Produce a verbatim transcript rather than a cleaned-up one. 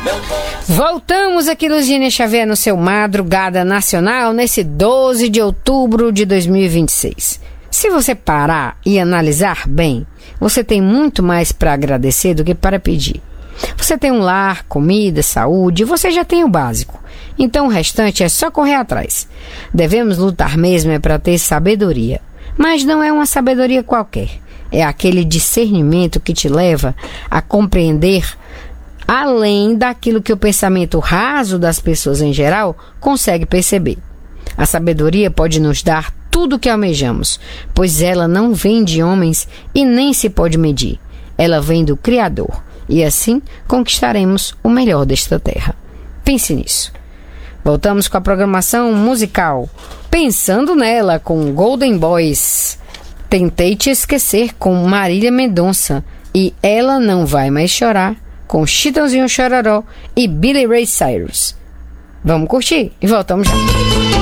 Voltamos aqui, Luziane Xavier, no seu Madrugada Nacional, nesse doze de outubro de dois mil e vinte e seis. Se você parar e analisar bem, você tem muito mais para agradecer do que para pedir. Você tem um lar, comida, saúde, você já tem o básico. Então o restante é só correr atrás. Devemos lutar mesmo é para ter sabedoria. Mas não é uma sabedoria qualquer. É aquele discernimento que te leva a compreender além daquilo que o pensamento raso das pessoas em geral consegue perceber. A sabedoria pode nos dar tudo o que almejamos, pois ela não vem de homens e nem se pode medir. Ela vem do Criador, e assim conquistaremos o melhor desta terra. Pense nisso. Voltamos com a programação musical, pensando nela com Golden Boys. Tentei Te Esquecer com Marília Mendonça e Ela Não Vai Mais Chorar com Chitãozinho Chororó e Billy Ray Cyrus. Vamos curtir e voltamos já.